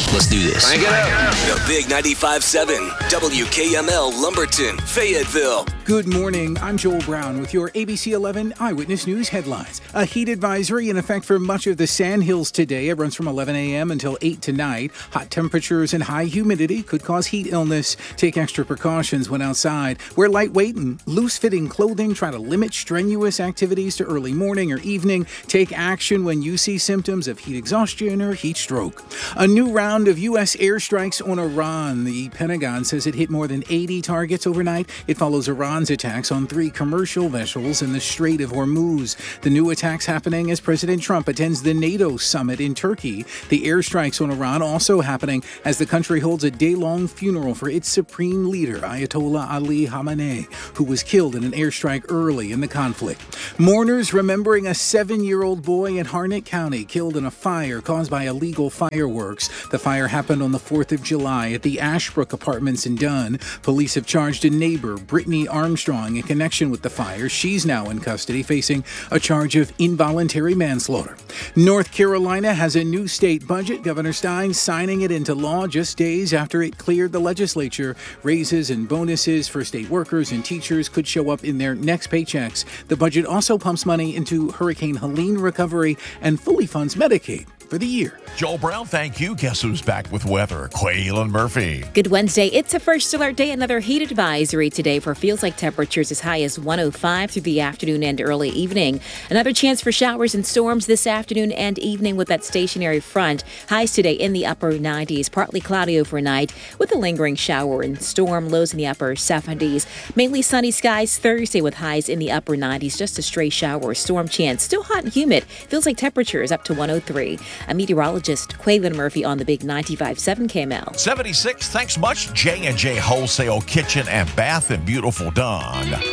Let's do this. Crank it up. The Big 95.7, WKML Lumberton, Fayetteville. Good morning. I'm Joel Brown with your ABC 11 Eyewitness News headlines. A heat advisory in effect for much of the Sandhills today. It runs from 11 a.m. until 8 tonight. Hot temperatures and high humidity could cause heat illness. Take extra precautions when outside. Wear lightweight and loose-fitting clothing. Try to limit strenuous activities to early morning or evening. Take action when you see symptoms of heat exhaustion or heat stroke. A new round of U.S. airstrikes on Iran. The Pentagon says it hit more than 80 targets overnight. It follows Iran's attacks on 3 commercial vessels in the Strait of Hormuz. The new attacks happening as President Trump attends the NATO summit in Turkey. The airstrikes on Iran also happening as the country holds a day-long funeral for its supreme leader, Ayatollah Ali Khamenei, who was killed in an airstrike early in the conflict. Mourners remembering a 7-year-old boy in Harnett County killed in a fire caused by illegal fireworks. The fire happened on the 4th of July at the Ashbrook Apartments in Dunn. Police have charged a neighbor, Brittany Armstrong, in connection with the fire. She's now in custody, facing a charge of involuntary manslaughter. North Carolina has a new state budget. Governor Stein signing it into law just days after it cleared the legislature. Raises and bonuses for state workers and teachers could show up in their next paychecks. The budget also pumps money into Hurricane Helene recovery and fully funds Medicaid for the year. Joel Brown, thank you. Guess who's back with weather? Quaylen Murphy. Good Wednesday. It's a first alert day. Another heat advisory today for feels like temperatures as high as 105 through the afternoon and early evening. Another chance for showers and storms this afternoon and evening with that stationary front. Highs today in the upper 90s, partly cloudy overnight with a lingering shower and storm. Lows in the upper 70s. Mainly sunny skies Thursday with highs in the upper 90s. Just a stray shower or storm chance. Still hot and humid. Feels like temperatures up to 103. A meteorologist, Quaylen Murphy on the Big 95.7 KML. 76. Thanks much, J&J Wholesale Kitchen and Bath in beautiful Dunn.